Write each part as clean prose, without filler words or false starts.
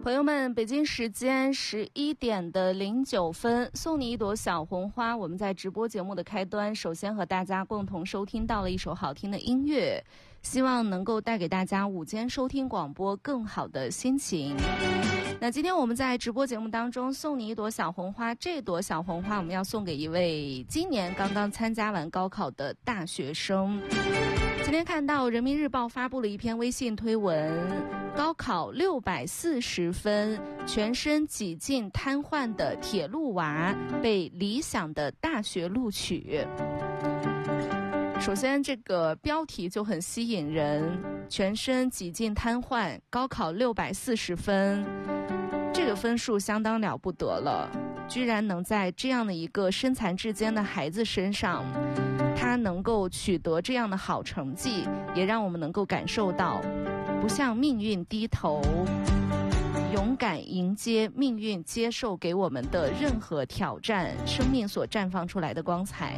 朋友们，北京时间11:09，送你一朵小红花。我们在直播节目的开端，首先和大家共同收听到了一首好听的音乐，希望能够带给大家午间收听广播更好的心情。那今天我们在直播节目当中送你一朵小红花，这朵小红花我们要送给一位今年刚刚参加完高考的大学生。今天看到人民日报发布了一篇微信推文，高考640分，全身几近瘫痪的铁路娃被理想的大学录取。首先这个标题就很吸引人，全身几近瘫痪，高考640分，这个分数相当了不得了，居然能在这样的一个身残志坚的孩子身上，他能够取得这样的好成绩，也让我们能够感受到不向命运低头，勇敢迎接命运接受给我们的任何挑战，生命所绽放出来的光彩。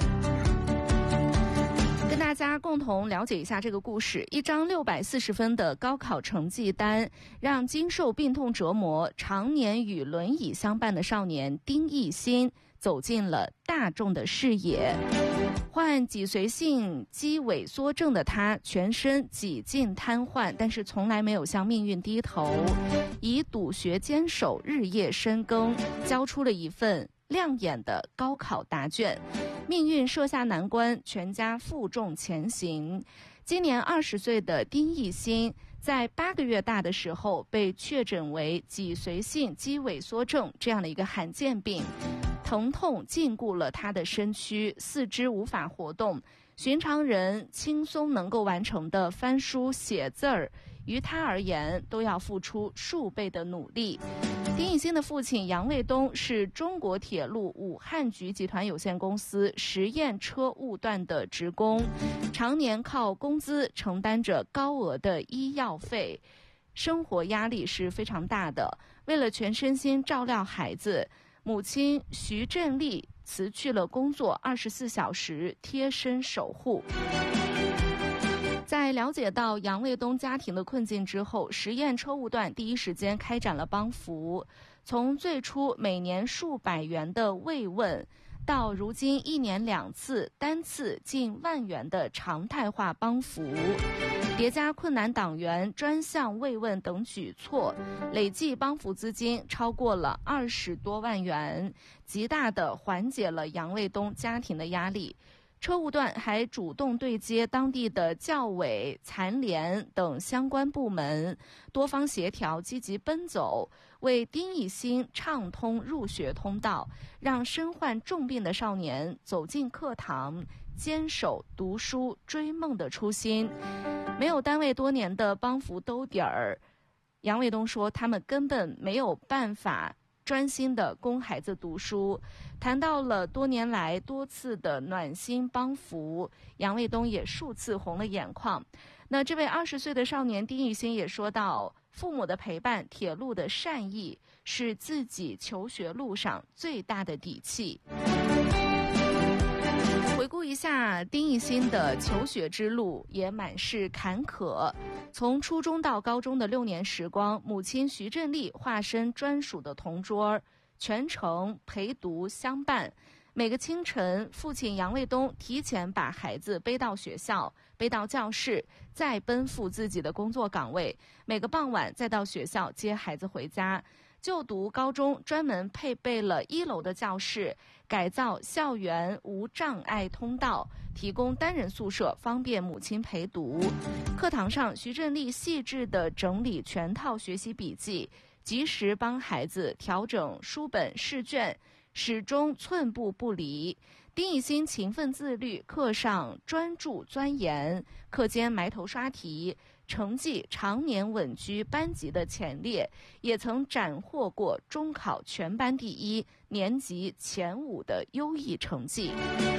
跟大家共同了解一下这个故事。一张640分的高考成绩单，让经受病痛折磨、常年与轮椅相伴的少年丁义欣走进了大众的视野。患脊髓性肌萎缩症的他，全身几近瘫痪，但是从来没有向命运低头，以笃学坚守，日夜深耕，交出了一份亮眼的高考答卷。命运设下难关，全家负重前行。今年20岁的丁义欣，在8个月大的时候被确诊为脊髓性肌萎缩症这样的一个罕见病，疼痛禁锢了他的身躯，四肢无法活动。寻常人轻松能够完成的翻书写字儿，于他而言都要付出数倍的努力。丁义欣的父亲杨卫东是中国铁路武汉局集团有限公司实验车务段的职工，常年靠工资承担着高额的医药费，生活压力是非常大的。为了全身心照料孩子，母亲徐振丽辞去了工作，24小时贴身守护。在了解到杨卫东家庭的困境之后，实验车务段第一时间开展了帮扶，从最初每年数百元的慰问，到如今1年2次单次近10000元的常态化帮扶，叠加困难党员专项慰问等举措，累计帮扶资金超过了20多万元，极大地缓解了杨卫东家庭的压力。车务段还主动对接当地的教委、残联等相关部门，多方协调，积极奔走，为丁义欣畅通入学通道，让身患重病的少年走进课堂，坚守读书追梦的初心。没有单位多年的帮扶兜底儿，杨卫东说他们根本没有办法专心的供孩子读书。谈到了多年来多次的暖心帮扶，杨卫东也数次红了眼眶。那这位20岁的少年丁义欣也说到，父母的陪伴、铁路的善意是自己求学路上最大的底气。回顾一下丁义欣的求学之路，也满是坎坷。从初中到高中的6年时光，母亲徐振丽化身专属的同桌，全程陪读相伴。每个清晨，父亲杨卫东提前把孩子背到学校，背到教室，再奔赴自己的工作岗位。每个傍晚再到学校接孩子回家。就读高中专门配备了1楼的教室，改造校园无障碍通道，提供单人宿舍，方便母亲陪读。课堂上，徐振丽细致地整理全套学习笔记，及时帮孩子调整书本试卷，始终寸步不离。丁义欣勤奋自律，课上专注钻研，课间埋头刷题，成绩常年稳居班级的前列，也曾斩获过中考全班第1、年级前5的优异成绩。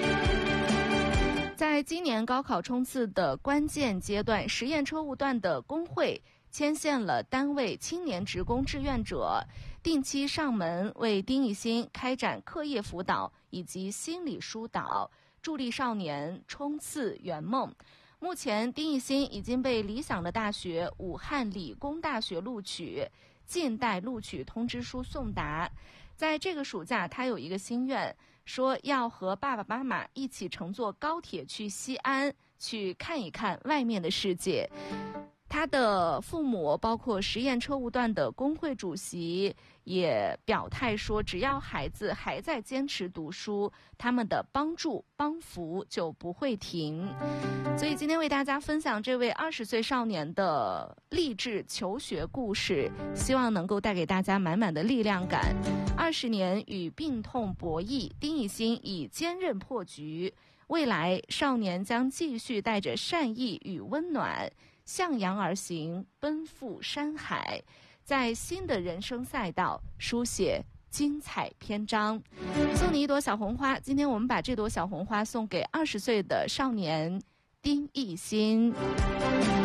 在今年高考冲刺的关键阶段，实验车务段的工会牵线了单位青年职工志愿者，定期上门为丁义欣开展课业辅导以及心理疏导，助力少年冲刺圆梦。 目前丁义欣已经被理想的大学武汉理工大学录取，近待录取通知书送达。在这个暑假，他有一个心愿，说要和爸爸妈妈一起乘坐高铁去西安，去看一看外面的世界。他的父母包括实验车务段的工会主席也表态说，只要孩子还在坚持读书，他们的帮助帮扶就不会停。所以今天为大家分享这位20岁少年的励志求学故事，希望能够带给大家满满的力量感。20年与病痛博弈，丁义欣已坚韧破局，未来少年将继续带着善意与温暖向阳而行，奔赴山海，在新的人生赛道书写精彩篇章。送你一朵小红花，今天我们把这朵小红花送给20岁的少年丁义欣。